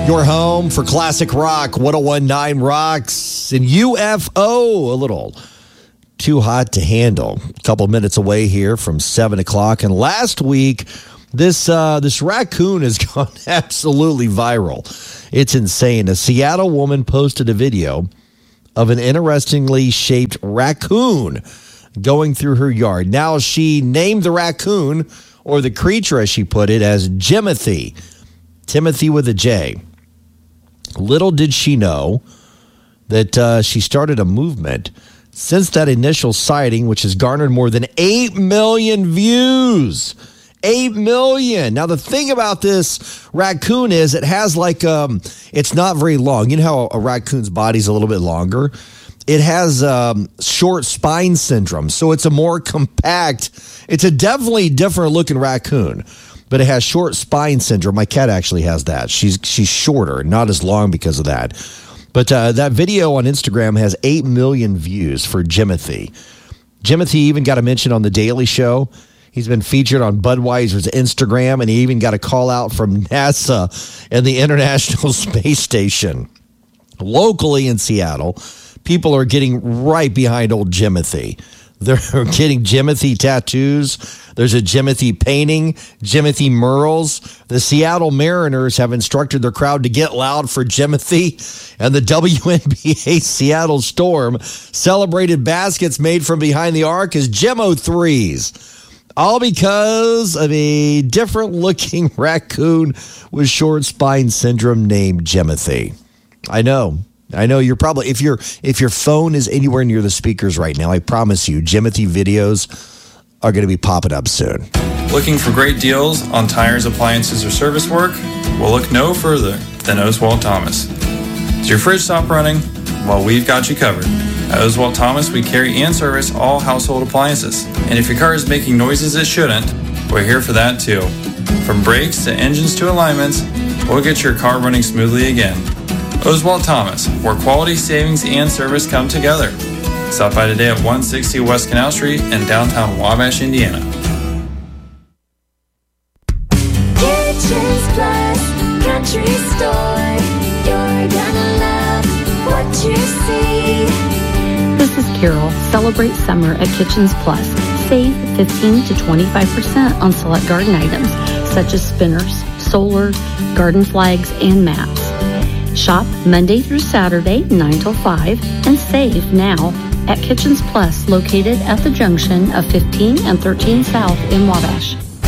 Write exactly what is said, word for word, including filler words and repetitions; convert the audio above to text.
Your home for classic rock, one oh one point nine Rocks, and U F O, a little too hot to handle. A couple minutes away here from seven o'clock. And last week, this uh, this raccoon has gone absolutely viral. It's insane. A Seattle woman posted a video of an interestingly shaped raccoon going through her yard. Now, she named the raccoon, or the creature as she put it, as Jimothy. Timothy with a J. Little did she know that uh, she started a movement since that initial sighting, which has garnered more than eight million views. eight million. Now, the thing about this raccoon is it has like, um, it's not very long. You know how a raccoon's body's a little bit longer? It has um, short spine syndrome, so it's a more compact, it's a definitely different looking raccoon. But it has short spine syndrome. My cat actually has that. She's she's shorter, not as long because of that. But uh, that video on Instagram has eight million views for Jimothy. Jimothy even got a mention on The Daily Show. He's been featured on Budweiser's Instagram, and he even got a call out from NASA and the International Space Station. Locally in Seattle, people are getting right behind old Jimothy. They're getting Jimothy tattoos. There's a Jimothy painting, Jimothy murals. The Seattle Mariners have instructed their crowd to get loud for Jimothy. And the W N B A Seattle Storm celebrated baskets made from behind the arc as Jimmo threes. All because of a different-looking raccoon with short spine syndrome named Jimothy. I know. I know you're probably, if your if your phone is anywhere near the speakers right now, I promise you, Jimothy videos are going to be popping up soon. Looking for great deals on tires, appliances, or service work? Well, look no further than Oswald Thomas. Does your fridge stop running? Well, we've got you covered. At Oswald Thomas, we carry and service all household appliances. And if your car is making noises it shouldn't, we're here for that too. From brakes to engines to alignments, we'll get your car running smoothly again. Oswald Thomas, where quality, savings, and service come together. Stop by today at one sixty West Canal Street in downtown Wabash, Indiana. Kitchens Plus Country Store. You're gonna love what you see. This is Carol. Celebrate summer at Kitchens Plus. Save fifteen to twenty-five percent on select garden items such as spinners, solar, garden flags, and mats. Shop Monday through Saturday, nine till five, and save now at Kitchens Plus, located at the junction of fifteen and thirteen South in Wabash.